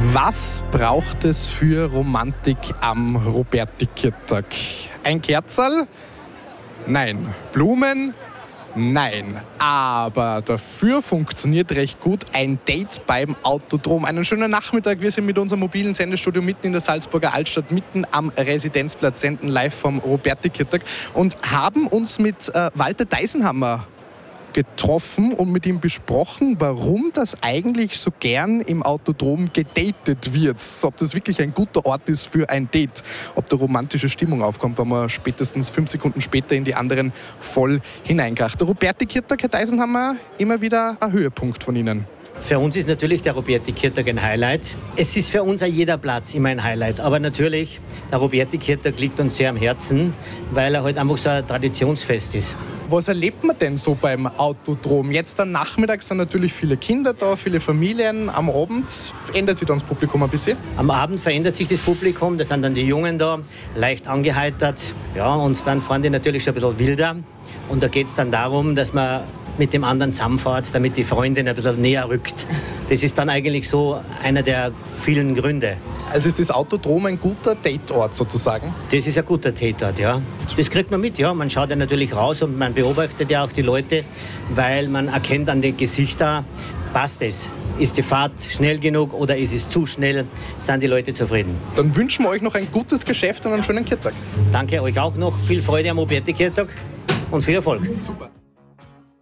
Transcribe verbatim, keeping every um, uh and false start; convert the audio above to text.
Was braucht es für Romantik am Robertikirtag? Ein Kerzerl? Nein. Blumen? Nein. Aber dafür funktioniert recht gut ein Date beim Autodrom. Einen schönen Nachmittag. Wir sind mit unserem mobilen Sendestudio mitten in der Salzburger Altstadt, mitten am Residenzplatz, senden live vom Robertikirtag und haben uns mit äh, Walter Deisenhammer getroffen und mit ihm besprochen, warum das eigentlich so gern im Autodrom gedatet wird. Ob das wirklich ein guter Ort ist für ein Date. Ob da romantische Stimmung aufkommt, wenn man spätestens fünf Sekunden später in die anderen voll hineinkracht. Der Robertikirtag, Herr Deisenhammer, immer wieder ein Höhepunkt von Ihnen. Für uns ist natürlich der Robertikirtag ein Highlight. Es ist für uns auch jeder Platz immer ein Highlight. Aber natürlich, der Robertikirtag liegt uns sehr am Herzen, weil er halt einfach so ein Traditionsfest ist. Was erlebt man denn so beim Autodrom? Jetzt am Nachmittag sind natürlich viele Kinder da, viele Familien. Am Abend ändert sich dann das Publikum ein bisschen? Am Abend verändert sich das Publikum, da sind dann die Jungen da, leicht angeheitert. Ja, und dann fahren die natürlich schon ein bisschen wilder. Und da geht es dann darum, dass man mit dem anderen zusammenfährt, damit die Freundin ein bisschen näher rückt. Das ist dann eigentlich so einer der vielen Gründe. Also ist das Autodrom ein guter Dateort sozusagen? Das ist ein guter Dateort, ja. Das kriegt man mit, ja. Man schaut ja natürlich raus und man beobachtet ja auch die Leute, weil man erkennt an den Gesichtern, passt es? Ist die Fahrt schnell genug oder ist es zu schnell? Sind die Leute zufrieden? Dann wünschen wir euch noch ein gutes Geschäft und einen schönen Kirtag. Danke euch auch noch. Viel Freude am Robertikirtag und viel Erfolg. Super.